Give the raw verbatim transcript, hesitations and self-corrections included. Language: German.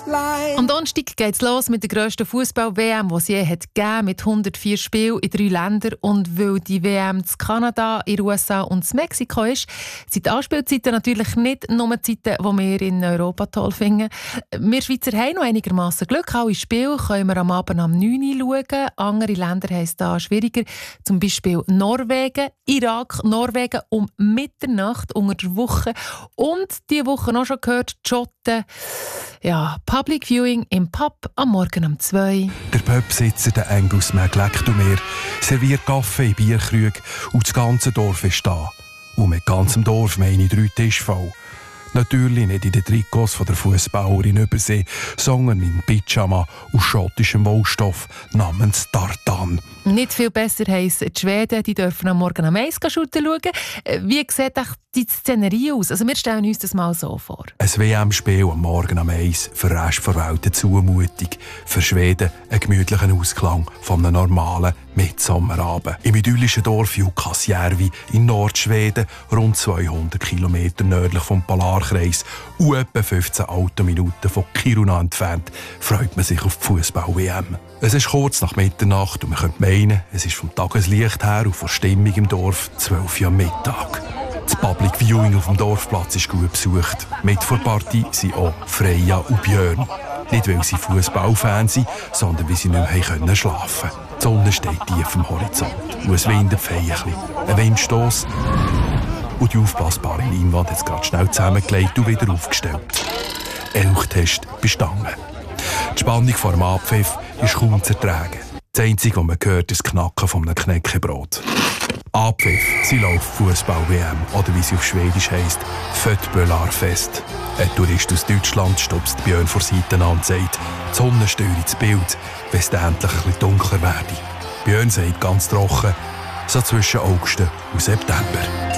Am Donnerstag geht es los mit der grössten Fußball-W M, die es je hat gegeben, mit hundertvier Spielen in drei Ländern. Und weil die W M in Kanada, in den U S A und in Mexiko ist, sind die Anspielzeiten natürlich nicht nur die Zeiten, die wir in Europa toll finden. Wir Schweizer haben noch einigermaßen Glück. Alle Spiele können wir am Abend um neun Uhr schauen. Andere Länder haben es da schwieriger. Zum Beispiel Norwegen, Irak, Norwegen um Mitternacht unter der Woche. Und diese Woche noch schon gehört, Schotten. Ja, Public Viewing im Pub am Morgen um zwei. Der Pubsitzer, der Angus McLeckdomir, serviert Kaffee in Bierkrügen und das ganze Dorf ist da. Und mit ganzem Dorf meine ich drei Tische voll. Natürlich nicht in den Trikots von der Fußballerin Übersee, sondern in Pyjama aus schottischem Wollstoff namens Tartan. Nicht viel besser heissen die Schweden, die dürfen am Morgen am eins schauen. Wie sieht die Szenerie aus? Also wir stellen uns das mal so vor. Ein W M-Spiel am Morgen am eins, für den Rest der Welt eine Zumutung. Für Schweden ein gemütlicher Ausklang von einem normalen Mitsommerabend. Im idyllischen Dorf Jukkasjärvi in Nordschweden, rund zweihundert Kilometer nördlich vom Polarkreis und etwa fünfzehn Autominuten von Kiruna entfernt, freut man sich auf die Fußball-W M. Es ist kurz nach Mitternacht und man könnte meinen, es ist vom Tageslicht her und von Stimmung im Dorf zwölf Uhr am Mittag. Das Public Viewing auf dem Dorfplatz ist gut besucht. Mit vor der Partie sind auch Freya und Björn. Nicht, weil sie Fußballfans sind, sondern weil sie nicht mehr können schlafen konnten. Die Sonne steht tief am Horizont und es windet feierlich. Ein Windstoss und die aufblasbare Leinwand hat es gerade schnell zusammengelegt und wieder aufgestellt. Elchtest bestanden. Die Spannung vor dem Abpfiff ist kaum zu ertragen. Das Einzige, was man hört, ist das Knacken von einem Knäckebrot. Abpfiff, sie läuft Fußball-W M oder wie sie auf Schwedisch heisst, Fötbölarfest. Ein Tourist aus Deutschland stupst Björn vor Seiten an und sagt, die Sonne störe ins Bild, wenn es endlich ein bisschen dunkler werde. Björn sagt ganz trocken, so zwischen August und September.